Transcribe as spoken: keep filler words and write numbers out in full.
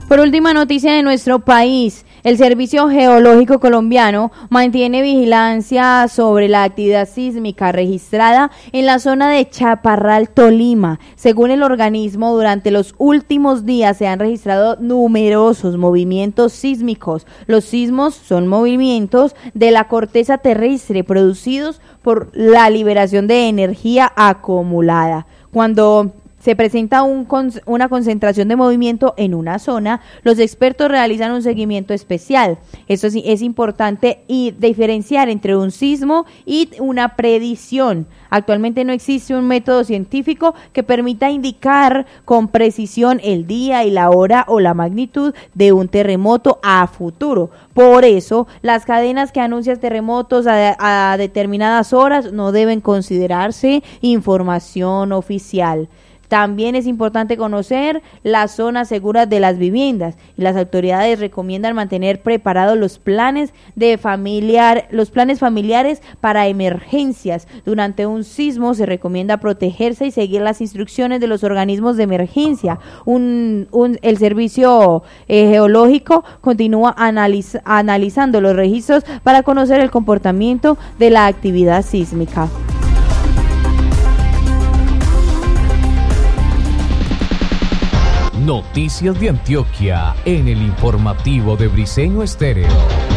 Por última noticia de nuestro país, el Servicio Geológico Colombiano mantiene vigilancia sobre la actividad sísmica registrada en la zona de Chaparral, Tolima. Según el organismo, durante los últimos días se han registrado numerosos movimientos sísmicos. Los sismos son movimientos de la corteza terrestre producidos por la liberación de energía acumulada. Cuando se presenta un, una concentración de movimiento en una zona, los expertos realizan un seguimiento especial. Eso sí, es importante y diferenciar entre un sismo y una predicción. Actualmente no existe un método científico que permita indicar con precisión el día y la hora o la magnitud de un terremoto a futuro. Por eso, las cadenas que anuncian terremotos a, a determinadas horas no deben considerarse información oficial. También es importante conocer las zonas seguras de las viviendas y las autoridades recomiendan mantener preparados los planes de familiar, los planes familiares para emergencias. Durante un sismo se recomienda protegerse y seguir las instrucciones de los organismos de emergencia. Un, un, el servicio eh, geológico continúa analiz, analizando los registros para conocer el comportamiento de la actividad sísmica. Noticias de Antioquia en el informativo de Briseño Estéreo.